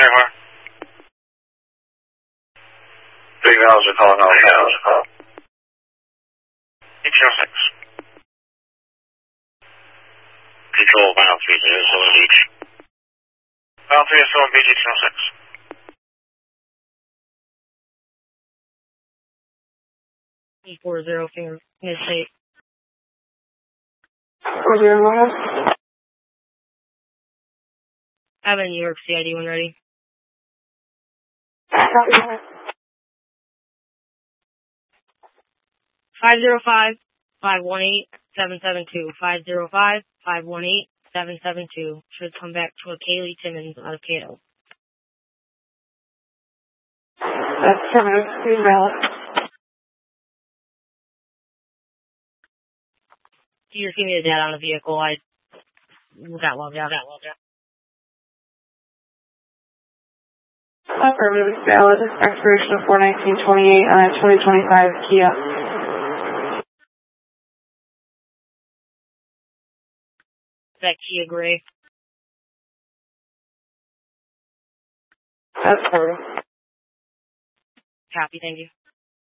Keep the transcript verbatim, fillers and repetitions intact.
Jaguar. Big Vals are calling all Vals. eighteen oh six. Control Val three zero seven Beach. Val three zero seven Beach, eighteen oh six. E four zero finger mid state. four zero one. I have a New York C I D when ready. Five zero five five one eight seven seven two. Five zero five five one eight seven seven two. Should come back to a Kaylee Timmons out of Cato. That's Timmons. Green Valley. You just give me the data on the vehicle. I got logged out. Got logged out. Affirmative, valid. Expiration of four nineteen twenty-eight on a twenty twenty-five Kia. Is that Kia Gray? That's Florida. Copy, thank you.